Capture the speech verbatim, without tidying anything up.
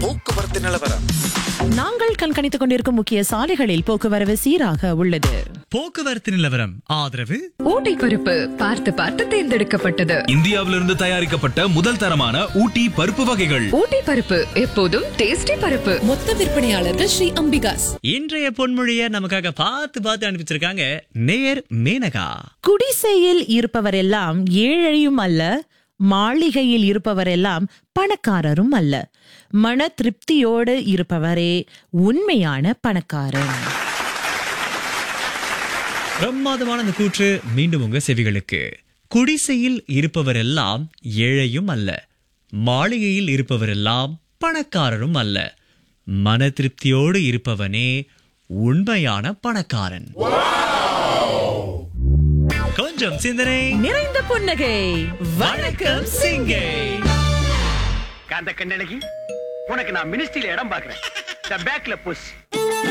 போக்குவரத்து நிலவரம். நாங்கள் கண்காணித்துக் கொண்டிருக்கும் முக்கிய சாலைகளில் போக்குவரவு சீராக உள்ளது. போக்குவரத்து நிலவரம் ஆதரவு ஊட்டி பருப்பு பார்த்து பார்த்து தேர்ந்தெடுக்கப்பட்டது. இந்தியாவிலிருந்து தயாரிக்கப்பட்ட முதல் தரமான ஊட்டி பருப்பு வகைகள். ஊட்டி பருப்பு எப்போதும் டேஸ்டி பருப்பு. மொத்த விற்பனையாளர்கள் ஸ்ரீ அம்பிகாஸ். இன்றைய பொன்மொழியை நமக்காக பார்த்து பார்த்து அனுப்பிச்சிருக்காங்க நேயர் மேனகா. குடிசையில் இருப்பவரெல்லாம் ஏழையும் அல்ல, மாளிகையில் இருப்பவரெல்லாம் பணக்காரரும் அல்ல. மன திருப்தியோடு இருப்பவரே உண்மையான பணக்காரன். பிரமாதமான அந்த கூற்று மீண்டும் உங்க செவிகளுக்கு. குடிசையில் இருப்பவரெல்லாம் ஏழையும் அல்ல, மாளிகையில் இருப்பவரெல்லாம் பணக்காரரும் அல்ல. மன திருப்தியோடு இருப்பவனே உண்மையான பணக்காரன். கொஞ்சம் சிந்தனை நிறைந்த புன்னகை. வணக்கம் சிங்கை. காந்த கண்ணழகி, உனக்கு நான் மினிஸ்ட்ரியில இடம் பாக்குறேன். பேக்ல புஷ்